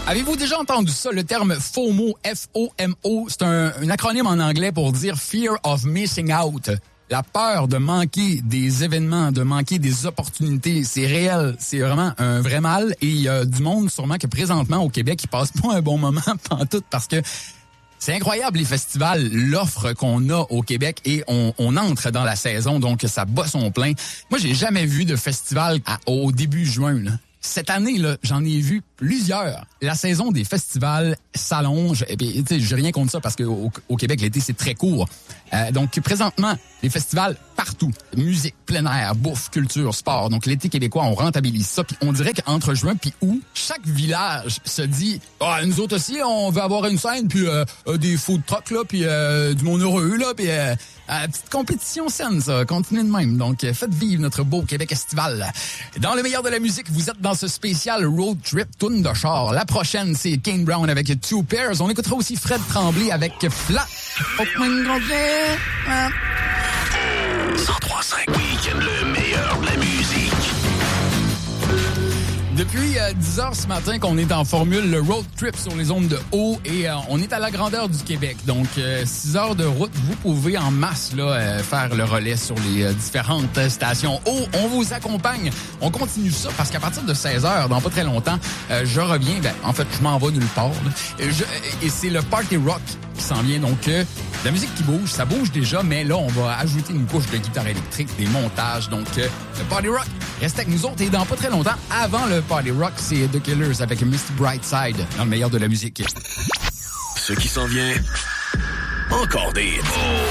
Avez-vous déjà entendu ça, le terme FOMO, F-O-M-O? C'est un acronyme en anglais pour dire Fear of Missing Out. La peur de manquer des événements, de manquer des opportunités, c'est réel. C'est vraiment un vrai mal. Et il y a du monde sûrement que présentement au Québec, qui passe pas un bon moment pantoute parce que c'est incroyable les festivals, l'offre qu'on a au Québec et on entre dans la saison, donc ça bat son plein. Moi, j'ai jamais vu de festival au début juin, là. Cette année, là, j'en ai vu plusieurs. La saison des festivals s'allonge. Et puis, tu sais, j'ai rien contre ça parce que au Québec, l'été, c'est très court. Donc, présentement, les festivals partout. Musique, plein air, bouffe, culture, sport. Donc, l'été québécois, on rentabilise ça. Puis, on dirait qu'entre juin puis août, chaque village se dit, ah, nous autres aussi, on veut avoir une scène, puis des food trucks, là, puis du monde heureux, là, puis petite compétition saine, ça. Continuez de même. Donc, faites vivre notre beau Québec estival. Dans le meilleur de la musique, vous êtes dans ce spécial road trip tourne de char. La prochaine, c'est Kane Brown avec Two Pairs. On écoutera aussi Fred Tremblay avec Flat. 103.5 Week-end, le meilleur de la musique. Depuis 10h ce matin qu'on est en formule le road trip sur les zones de haut et on est à la grandeur du Québec. Donc 6 heures de route, vous pouvez en masse là faire le relais sur les différentes stations haut. On vous accompagne. On continue ça parce qu'à partir de 16h, dans pas très longtemps, je reviens. En fait, je m'en vais nulle part. Et c'est le Party Rock qui s'en vient. Donc la musique qui bouge, ça bouge déjà, mais là, on va ajouter une couche de guitare électrique, des montages. Donc le Party Rock, restez avec nous autres et dans pas très longtemps, avant le Party Rock, c'est The Killers avec Mr. Brightside dans le meilleur de la musique. Ce qui s'en vient, encore des